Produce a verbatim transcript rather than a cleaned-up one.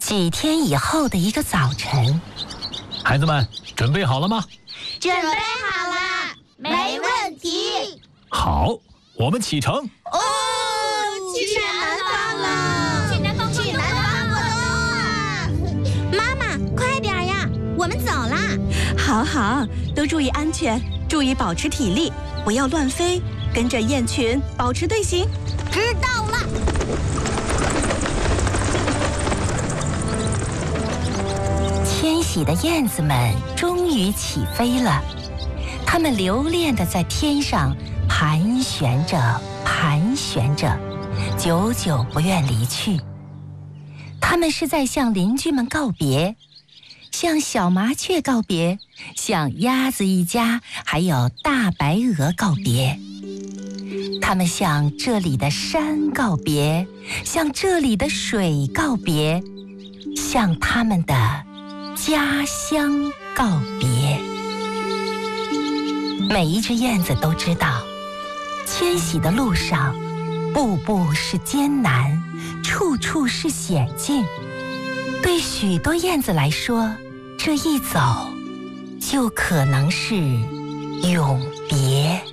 几天以后的一个早晨， 孩子们准备好了吗？ 准备好了，没问题。 好，我们启程。 哦，去南方了！ 去南方过冬去南方过冬啊！ 妈妈，快点呀，我们走啦！ 好好，都注意安全，注意保持体力，不要乱飞，跟着雁群保持队形。 知道了。 迁徙的燕子们终于起飞了，它们留恋地在天上盘旋着，盘旋着，久久不愿离去。它们是在向邻居们告别，向小麻雀告别，向鸭子一家还有大白鹅告别。它们向这里的山告别，向这里的水告别，向他们的家乡告别。每一只燕子都知道，迁徙的路上，步步是艰难，处处是险境。对许多燕子来说，这一走，就可能是永别。